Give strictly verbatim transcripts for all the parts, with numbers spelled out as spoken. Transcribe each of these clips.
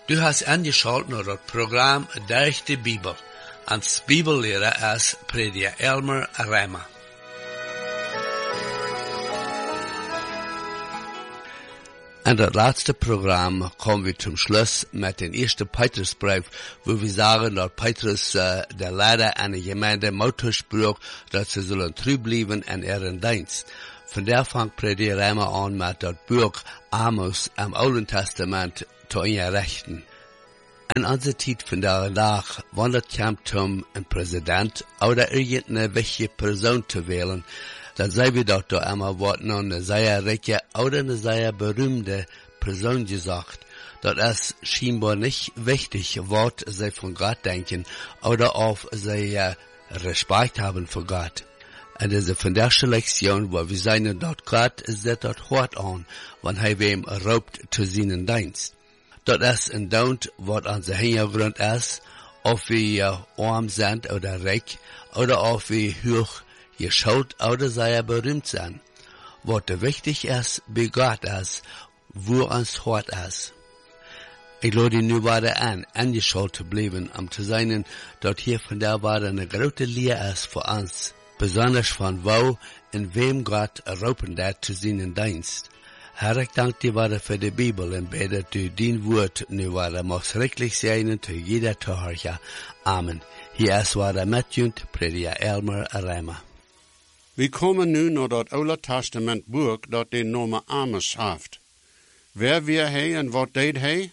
Du hast angeschaut naar het programma Durch de Bibel. Als Bibellehrer is prediker Elmer Reimer. In dat laatste programma komen we zum Schluss met den eersten Petrusbrief, wo wir sagen, dass Petrus uh, der Leiter einer Gemeinde Muttersprach, dass sie sollen treu bleiben in ihren Dienst. Von der fängt Prediger Reimer an mit dat Buch Amos im Alten Testament zu ihrer Rechten. In unserer Zeit von der Dag, wann es kommt, um ein Präsident oder irgendeine wichtige Person zu wählen, dann sei wir doch da immer was noch eine sehr reiche oder eine sehr berühmte Person gesagt, dass es scheinbar nicht wichtig wird, sie von Gott denken oder auf sie uh, Respekt haben für Gott. Und diese von der Lektion, wo wir sagen, dass Gott setzt dort hart an, wenn er wem raubt zu seinen Dienst. Das ist ein Don't, was unser Hintergrund ist, ob wir arm sind oder reich, oder ob wir hoch geschaut oder sehr berühmt sind. Was wichtig ist, bei Gott ist, wo uns hart ist. Ich lade nu weiter an, angeschaut zu bleiben, um zu sein, dass hier von der Warte eine große Lehre ist für uns, besonders von wo und wem Gott rauben wird zu seinen Dienst. Herr, ich danke dir weiter für die Bibel und bete, dass du dein Wort nu weiter machst schrecklich sein zu jeder Zuhörer. Amen. Hier ist weiter Matjund, Prediger Elmer Reimer. Wir kommen nu naar dat Oude Testament boek dat den Namen Amos heeft. Wer weer hij en wat deed hij?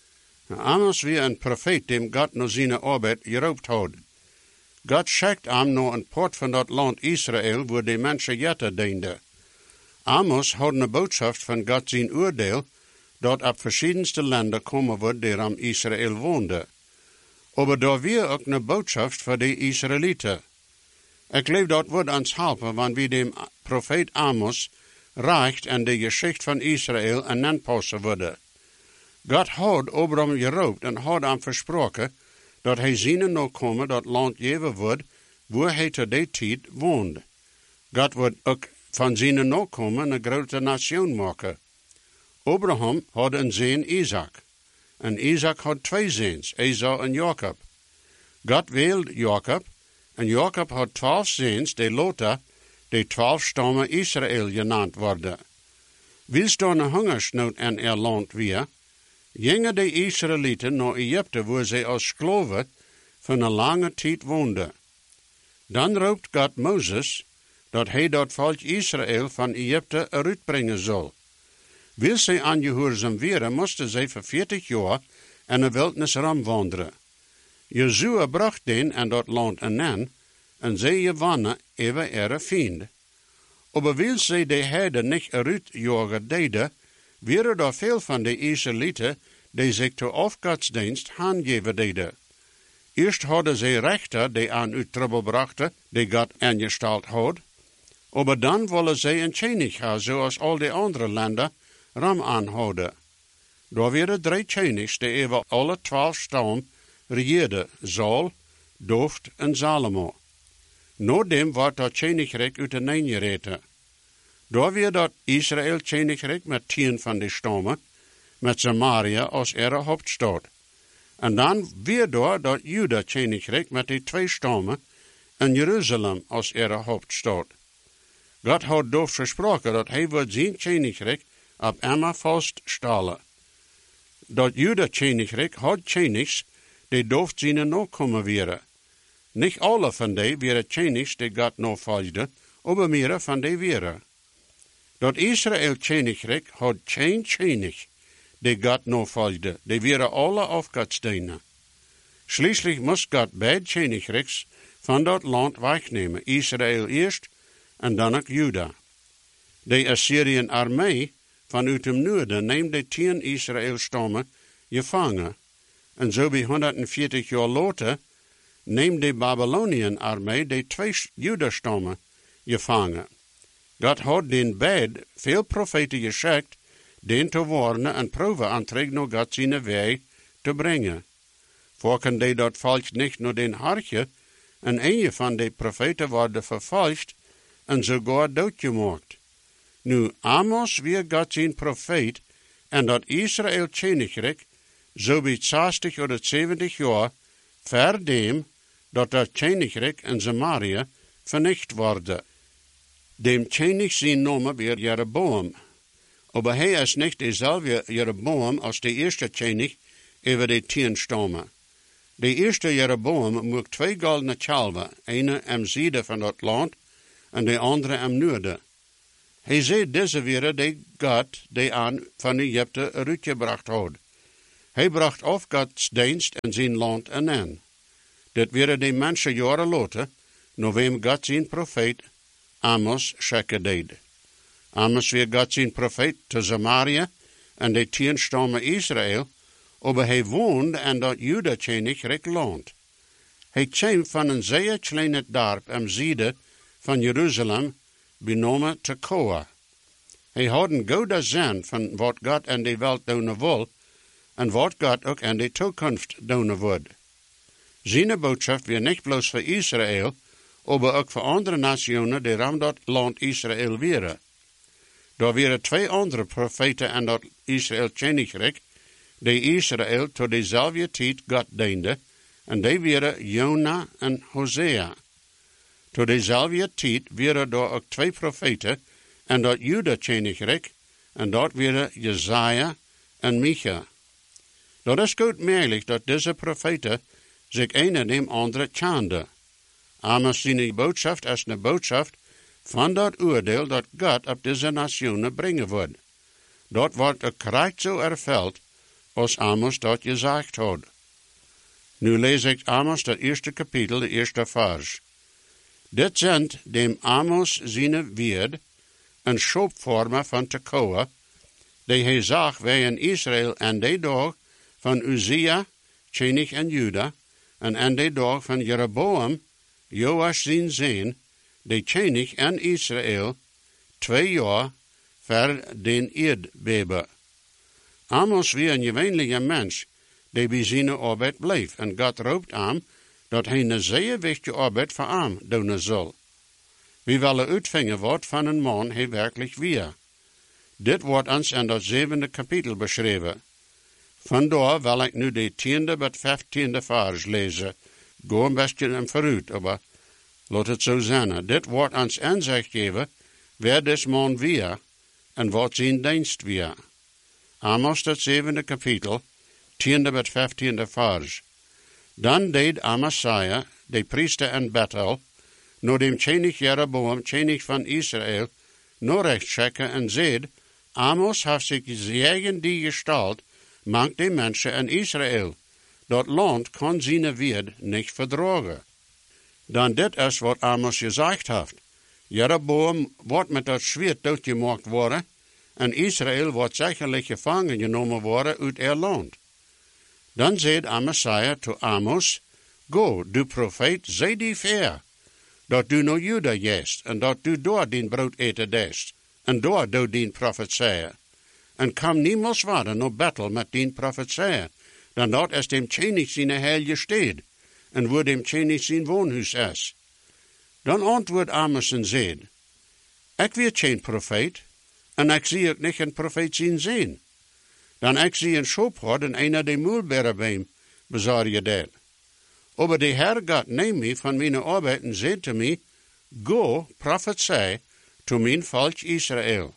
Amos weer een profeet dem Gott naar zijn arbeid geroopt had. God schickt hem naar een poort van dat land Israël, waar de mensen jetten dienden. Amos had een boodschap van God zijn oordeel, dat op verschiedenste landen komen wordt die aan Israël woonden. Maar daar weer ook een boodschap voor de Israëlieten. Ik geloof dat wordt ons helpen, wanneer we dem profeet Amos reicht en de geschichte van Israël en aanpassen worden. God had Abraham geroopt en had hem versproken dat hij zijn nakomen dat land geven wordt, waar hij te die tijd woont. God wordt ook van zijn nakomen een grote nation maken. Abraham had een zoon Isaac. En Isaac had twee zoons, Esau en Jacob. God wilde Jacob, en Jacob had twaalf zoons, die later de twaalf stammen Israël genaamd worden. Wils er een hongersnood in er land weer, gingen de Israëlieten naar Egypte, waar zij als slaven van een lange tijd woonden. Dan roept God Mozes, dat hij dat volk Israël van Egypte eruit brengen zal. Wil zij aangehoorzaam werden, moesten zij voor veertig jaar in de wildernis rondwandelen. Jozua bracht den en dat land aan, en zij gewannen even ihre vriend. Maar wil zij de herden niet eruit jagen deden, waren er veel van de Israëlieten die zich tot afgodsdienst aangeven deden. Eerst hadden zij rechter die aan uit trouble brachten, die God aangesteld had, maar dan willen zij een König hebben, zoals al die andere landen ram aanhouden. Daar waren drie Königs die over alle twaalf stammen regeerden, Saul, Doft en Salomo. Nadem werd dat Königreich uiteengereten. Daar werd dat Israël Königreich met tien van de stammen, met Samaria als ihre hoofdstad. En dan weer daar dat Juda Königreich met de twee stammen en Jeruzalem als ihre hoofdstad. God had Doft versproken dat hij wordt zijn Königreich op Emma vaststellen. Dat Juda Königreich had Königs die Doft zijn nakomen waren. Niet alle van die waren Königs die God navolgden, maar meer van die waren. Dat Israël Königreich had geen König die God navolgde, die waren alle afgodsdienen. Schließlich moest God beide Königreichs van dat land wegnemen, Israël eerst en dan ook Juda. De Assyriën armee vanuit het noorden neemt de tien Israël stammen gevangen. En zo bij honderdveertig jaar later neemt de Babylonian armee de twee Juda-stammen gevangen. God had den beid veel profeten geschikt, den te warnen en proeven aan terug naar God zijn weg te brengen. Volken die dat volk niet naar den hartje, en een van de profeten worden vervolgd en sogar doodgemaakt. Nu, Amos weer God zijn profeet, en dat Israël Königreich so wie zestig oder zeventig jaar, ver dem, dat dat Königreich in Samaria vernicht wurde. Dem König zijn Name weer Jeroboam. Aber hij is nicht dezelfde Jeroboam als de eerste König over de tien stammen. De eerste Jeroboam mocht twee goldene kalven, ene am zuiden van dat land en de andere am noorden. Hij zei deze weer de God die aan van Egypte uitgebracht had. Hij bracht af Gods dienst in zijn land en aan. Dit waren de mensen jaren later, naar wem God zijn profeet Amos schikken deed. Amos weer God zijn profeet te Samaria en de tien stammen Israël, aber hij woonde in dat Juda-Königreich land. Hij kwam van een zeer kleine dorp am zuiden van Jeruzalem, benomen Tekoa. Hij had een goede zin van wat God in de wereld doen wil, en wat God ook in de toekomst doen wordt. Zijn boodschap weer niet bloos voor Israël, aber ook voor andere nationen die ram dat land Israël waren. Daar waren twee andere profeten in dat Israël Königreich, die Israël tot dezelfde tijd God diende, en die waren Jona en Hosea. Tot dezelfde tijd waren er ook twee profeten in dat Juda-Königreich, en dat waren Jesaja en Micha. Dat is goed mogelijk dat deze profeten zich een en dem andere kenden. Amos zijn boodschap is een boodschap van dat oordeel dat God op deze nationen brengen wordt. Dat wordt ook correct zo ervuld als Amos dat gezegd had. Nu lees ik Amos dat eerste kapitel, de eerste vers. Dit zijn dem Amos zijn weerd, een schoopvormer van Tekoa, die hij zag wij in Israël en die dag van Uzia, König in Juda, en en die dag van Jeroboam, Joas zijn zoon, de König in Israël, twee jaar voor den aardbeben. Amos was een gewöhnliche mens, die bij zijn arbeid bleef, en God roept aan dat hij een zeer wichtige arbeid voor hem doen zal. We willen uitvingen wat van een man hij werkelijk weer. Dit wordt ons in dat zevende kapitel beschreven. Vandaar wil ik nu de tiende tot vijftiende vers lezen. Go een beetje hem vooruit, maar laat het zo zijn. Dit wordt ons inzicht geven, wer des man weer en wat zijn dienst weer. Amos dat zevende kapitel, tiende tot vijftiende vers. Dan deed Amasia, de priester in Bethel, naar dem König Jeroboam, König van Israël, Norecht checken en zeid, Amos heeft zich tegen die gestalt, mank de mensen in Israël. Dat land kon zijn weerd niet verdragen. Dan dit is wat Amos gezegd heeft. Jeroboam wordt met dat zwaard doodgemaakt worden, en Israël wordt zekerlijk gevangen genomen worden uit er land. Dan zei Amasia tot Amos, Go, du profeet, zei die ver, dat du naar Juda jest, en dat du daar din brood eten dest, en daar doe din profetieën. En kom niemals verder naar Bethel met din profetieën, dan dat is dem König zijn heilige stad, en wo dem König zijn woonhuis is. Dan antwoord Amos en zei, ik weet geen profeet, en ik zie ook niet een profeet zien zijn. Dan ik zie een schoopherd en een de moelberen bij hem, bezorg je dat. Aber de Herr God neemt mij van mijn arbeid en zei te mij, Go, prophesy, to mijn volk Israël.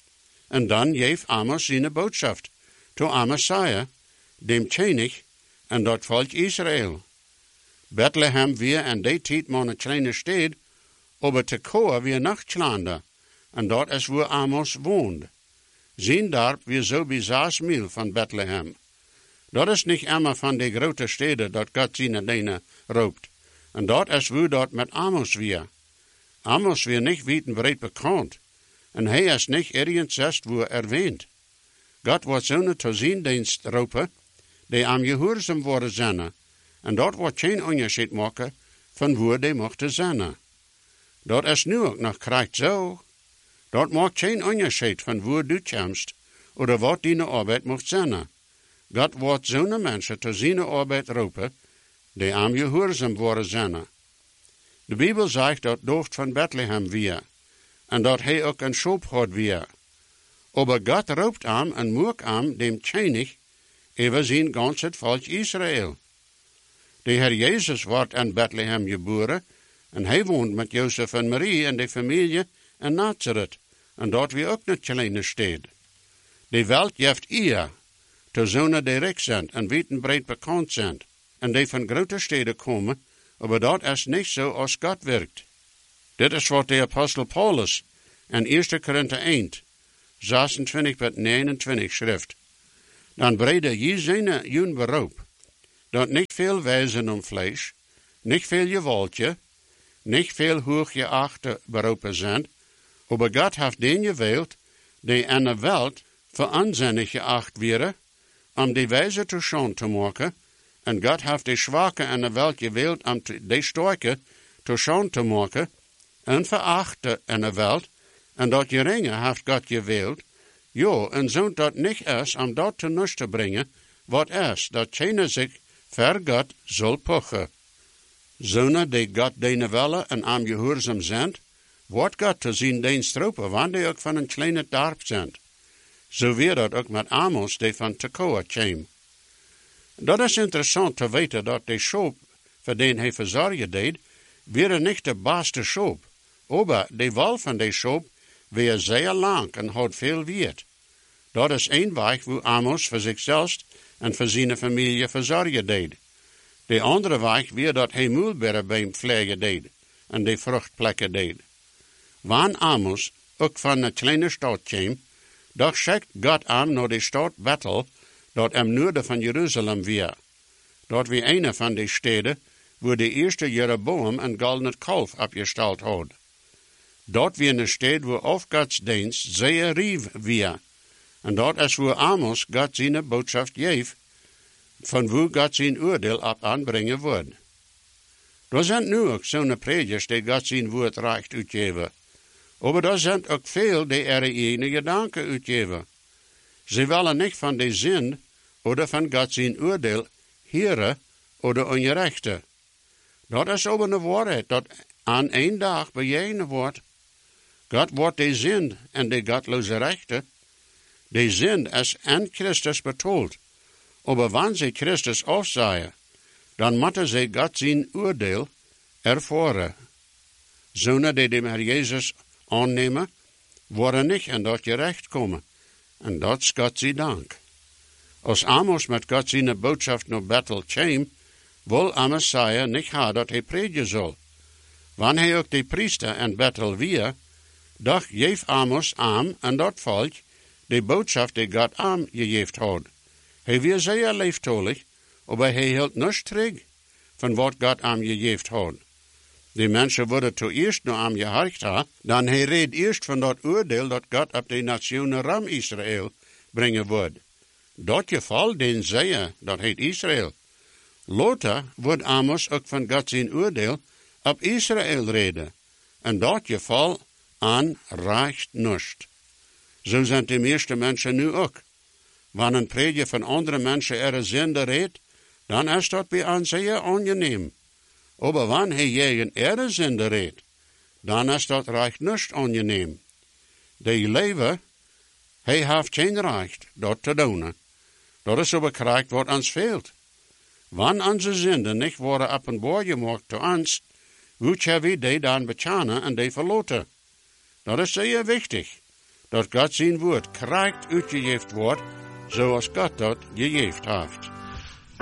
En dan geeft Amos zijn boodschap, to Amasia, dem König, en dat volk Israël. Bethlehem weer in die tijd maar een kleine stad, aber Tekoa weer nog kleiner, en dat is waar Amos woont. Zijn dorp weer zo bij zes mil van Bethlehem. Dat is niet immer van de grote steden dat God zijn dingen roept. En dat is hoe dat met Amos weer. Amos weer niet wijdverbreid bekend. En hij is niet ergens zest wo erwähnt. God wordt zo'n te zijn dienst roepen, die am gehoorzaam worden zijn. En dat wordt geen onderscheid maken van waar die mochten zijn. Dat is nu ook nog krijgt zo. Dat maakt geen onderscheid van waar du komst, of wat die arbeid mocht zijn. God wordt zo'n mensen te zijn arbeid roepen, die am gehoorzaam worden zijn. De Bijbel zegt dat Dooft van Bethlehem weer, en dat hij ook een schoopherd weer. Aber God roept aan en moek aan dem König Even zijn gans het volk Israël. De Heer Jezus wordt in Bethlehem geboren en hij woont met Jozef en Marie en de familie in Nazareth. En dat wie ook een kleine stad. De welt heeft ihr, te zonen die rijk zijn en wijdverbreid bekend zijn. En die van grote steden komen, maar dat is niet zo als God werkt. Dit is wat de apostel Paulus in eerste Korinther één, zesentwintig tot negenentwintig schrift. Dan breide je zijn jun beroep, dat niet veel wijzen om vlees, niet veel gewaltje, niet veel hooggeachte beroepen zijn, maar God heeft den gewählt, die in de wereld voor aanzinnig geacht werden, om die wijze te schoon te maken, en God heeft de zwakke in de wereld gewählt, om de sterke te schoon te maken, en verachte in de wereld, en dat geringe heeft God gewählt, jo, en zo dat niet is om dat te nus te brengen, wat is, dat geen zich ver God zal pochen. Zonen die God dene willen en am gehoorzaam zijn, wordt God te zien den stropen, wanneer die ook van een kleine dorp zijn. Zo weer dat ook met Amos, die van Tekoa kwam. Dat is interessant te weten dat de schop, voor den hij verzorgen deed, weer niet de beste schop. Maar de wal van de schop weer zeer lang en had veel wierd. Dat is een weg waar Amos voor zichzelf en voor zijn familie verzorgen deed. De andere weg weer dat hij mulberry bij hem vliegen deed en de vruchtplekken deed. Wanneer Amos ook van een kleine stad kwam, doch schickt God hem naar de stad Bethel, dat am noorden van Jeruzalem weer. Dat wie een van de steden, waar de eerste Jeroboam een goldenen kalf opgesteld had. Dat wie een stad waar of Gods dienst zeer rief weer. En dat is waar Amos God zijn boodschap geeft, van waar God zijn oordeel op aanbrengen wordt. Er zijn nu ook zo'n predikers die God zijn woord recht uitgeven. Maar er zijn ook veel die er eigen gedanken uitgeven. Ze willen niet van de zin of van God zijn oordeel heren of ongerechte. Dat is ook een waarheid dat aan één dag bejegend wordt. God wordt de zin en de godloze rechte. De zin is in Christus betoeld. Maar wanneer ze Christus afzaaien, dan moeten ze God zijn oordeel ervaren. Zonen die de Heer Jezus aannemen, worden niet in dat gerecht komen. En dat is God zijn dank. Als Amos met God zijn boodschap naar Bethel kwam, wil Amos zeggen niet ha dat hij predigen zal. Wanneer hij ook de priester in Bethel weer, doch geef Amos aan en dat volk de boodschap die God aan gegeven had. Hij weer zeer lieftolig, maar hij hield niets terug van wat God aan gegeven had. Die mensen worden toeerst naar hem geharkt ha, dan hij reed eerst van dat oordeel dat God op de nationen ram Israël brengen wordt. Dat geval den zeer, dat heet Israël. Later wordt Amos ook van God zijn oordeel op Israël reden. En dat geval aan reicht niets. Zo zijn de meeste mensen nu ook. Wanneer een prediker van andere mensen er zinde redt, dan is dat bij ons zeer aangeneem. Maar wanneer hij een ere zinde redt, dan is dat recht niet aangeneem. Die leven, hij heeft geen recht dat te doen. Dat is aber krijgt wat ons veelt. Wanneer onze zinden niet worden openbaar gemaakt te ons, hoe kunnen we die dan bekennen en die verloten? Dat is zeer wichtig, dat God zijn woord krijgt uitgegeven wordt, zoals God dat gegeven heeft.